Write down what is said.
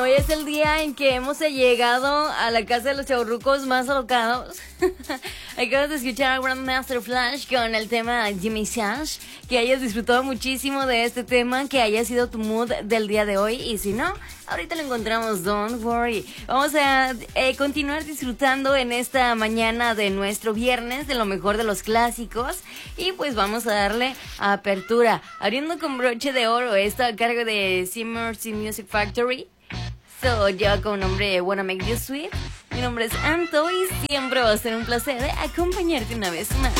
Hoy es el día en que hemos llegado a la casa de los chavorrucos más alocados. Acabas de escuchar a Grandmaster Flash con el tema Jimmy Sash. Que hayas disfrutado muchísimo de este tema, que haya sido tu mood del día de hoy. Y si no, ahorita lo encontramos, don't worry. Vamos a continuar disfrutando en esta mañana de nuestro viernes de lo mejor de los clásicos. Y pues vamos a darle apertura, abriendo con broche de oro. Está a cargo de Simmer's Music Factory. Lleva como nombre Wanna Make You Sweet. Mi nombre es Anto y siempre va a ser un placer acompañarte una vez más.